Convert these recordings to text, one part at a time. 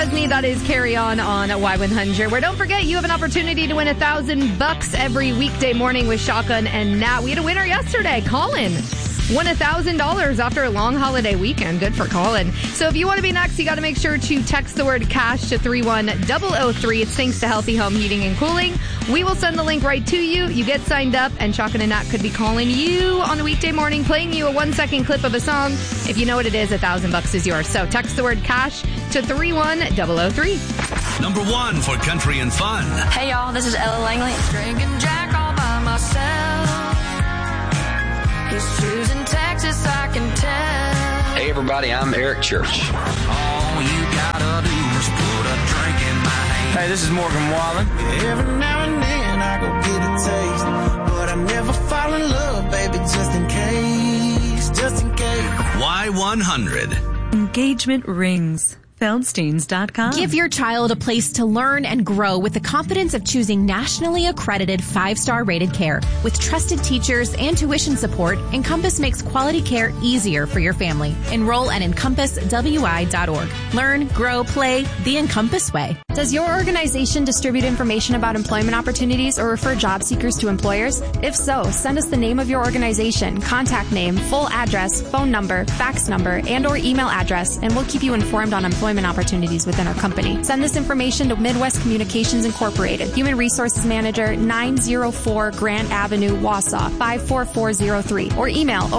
Me. That is Carry On Y100. Where don't forget, you have an opportunity to win $1,000 every weekday morning with Shotgun and Nat. We had a winner yesterday, Colin. Won $1,000 after a long holiday weekend. Good for Colin. So if you want to be next, you got to make sure to text the word cash to 31003. It's thanks to Healthy Home Heating and Cooling. We will send the link right to you. You get signed up, and Shotgun and Nat could be calling you on a weekday morning, playing you a 1-second clip of a song. If you know what it is, $1,000 is yours. So text the word cash to 31003. Number 1 for country and fun. Hey y'all, this is Ella Langley. Drinking Jack all by myself. He's choosing Texas, I can tell. Hey everybody, I'm Eric Church. All you gotta do is put a drink in my hand. Hey, this is Morgan Wallen. Every now and then I go get a taste, but I never fall in love, baby, just in case. Y100. Engagement rings. Feldsteins.com. Give your child a place to learn and grow with the confidence of choosing nationally accredited 5-star rated care. With trusted teachers and tuition support, Encompass makes quality care easier for your family. Enroll at encompasswi.org. Learn, grow, play the Encompass way. Does your organization distribute information about employment opportunities or refer job seekers to employers? If so, send us the name of your organization, contact name, full address, phone number, fax number, and/or email address, and we'll keep you informed on employment opportunities within our company. Send this information to Midwest Communications Incorporated, Human Resources Manager, 904 Grant Avenue, Wausau, 54403, or email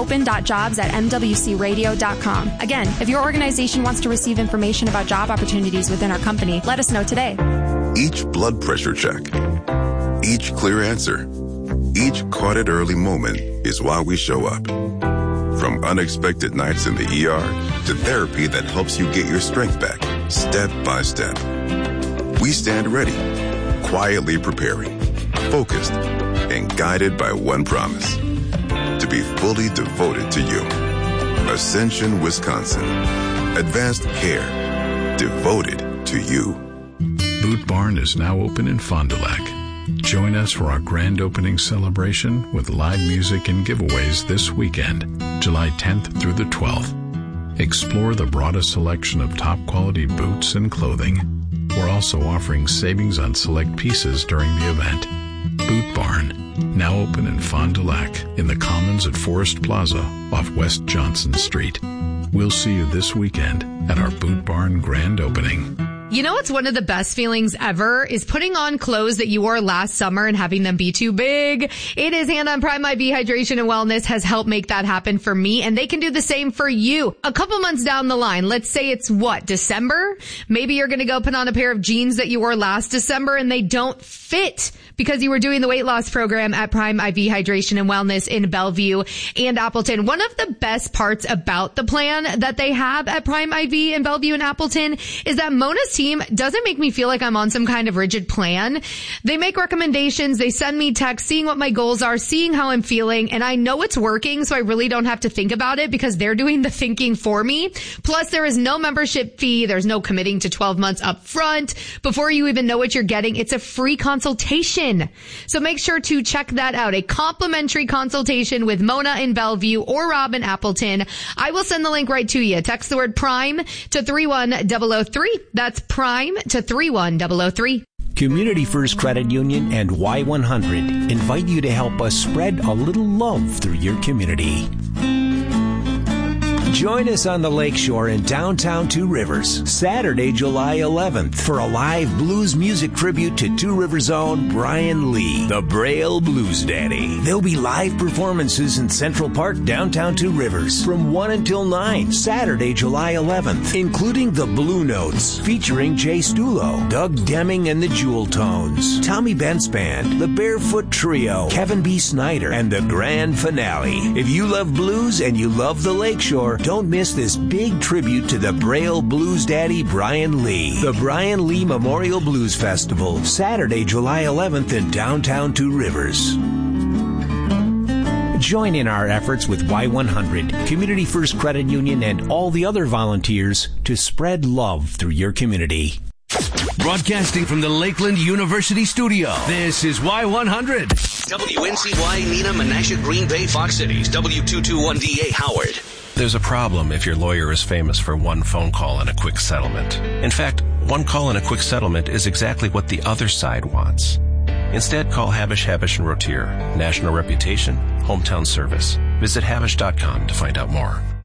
open.jobs@mwcradio.com. Again, if your organization wants to receive information about job opportunities within our company, let us know today. Each blood pressure check, each clear answer, each caught it early moment is why we show up. From unexpected nights in the ER to therapy that helps you get your strength back, step by step. We stand ready, quietly preparing, focused, and guided by one promise: to be fully devoted to you. Ascension, Wisconsin. Advanced care. Devoted to you. Boot Barn is now open in Fond du Lac. Join us for our grand opening celebration with live music and giveaways this weekend, July 10th through the 12th. Explore the broadest selection of top quality boots and clothing. We're also offering savings on select pieces during the event. Boot Barn, now open in Fond du Lac in the Commons at Forest Plaza off West Johnson Street. We'll see you this weekend at our Boot Barn grand opening. You know what's one of the best feelings ever is putting on clothes that you wore last summer and having them be too big. It is Hannah and Prime IV Hydration and Wellness has helped make that happen for me, and they can do the same for you. A couple months down the line, let's say it's December? Maybe you're going to go put on a pair of jeans that you wore last December and they don't fit because you were doing the weight loss program at Prime IV Hydration and Wellness in Bellevue and Appleton. One of the best parts about the plan that they have at Prime IV in Bellevue and Appleton is that Mona's team doesn't make me feel like I'm on some kind of rigid plan. They make recommendations. They send me texts, seeing what my goals are, seeing how I'm feeling, and I know it's working, so I really don't have to think about it because they're doing the thinking for me. Plus, there is no membership fee. There's no committing to 12 months up front before you even know what you're getting. It's a free consultation. So make sure to check that out. A complimentary consultation with Mona in Bellevue or Rob in Appleton. I will send the link right to you. Text the word PRIME to 31003. That's PRIME to 31003. Community First Credit Union and Y100 invite you to help us spread a little love through your community. Join us on the Lakeshore in downtown Two Rivers, Saturday, July 11th, for a live blues music tribute to Two Rivers' own Brian Lee, the Braille Blues Daddy. There'll be live performances in Central Park, downtown Two Rivers, from 1 until 9, Saturday, July 11th, including the Blue Notes, featuring Jay Stulo, Doug Deming and the Jewel Tones, Tommy Bent's Band, the Barefoot Trio, Kevin B. Snyder, and the grand finale. If you love blues and you love the Lakeshore, don't miss this big tribute to the Braille Blues Daddy, Brian Lee. The Brian Lee Memorial Blues Festival, Saturday, July 11th in downtown Two Rivers. Join in our efforts with Y100, Community First Credit Union, and all the other volunteers to spread love through your community. Broadcasting from the Lakeland University studio, this is Y100. WNCY, Neenah, Menasha, Green Bay, Fox Cities, W221DA, Howard. There's a problem if your lawyer is famous for one phone call and a quick settlement. In fact, One call and a quick settlement is exactly what the other side wants. Instead, call Habish, Habish & Rotier. National reputation, hometown service. Visit Habish.com to find out more.